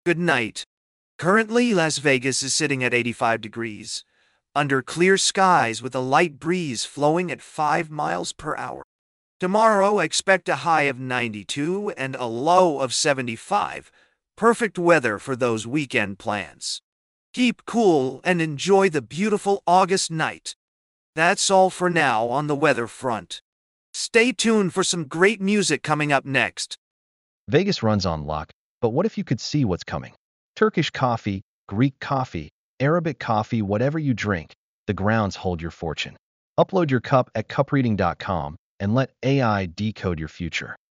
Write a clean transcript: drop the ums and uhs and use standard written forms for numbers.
Good night. Currently, Las Vegas is sitting at 85 degrees, under clear skies with a light breeze flowing at 5 miles per hour. Tomorrow, expect a high of 92 and a low of 75. Perfect weather for those weekend plans. Keep cool and enjoy the beautiful August night. That's all for now on the weather front. Stay tuned for some great music coming up next. Vegas runs on luck, but what if you could see what's coming? Turkish coffee, Greek coffee, Arabic coffee, whatever you drink, the grounds hold your fortune. Upload your cup at cupreading.com and let AI decode your future.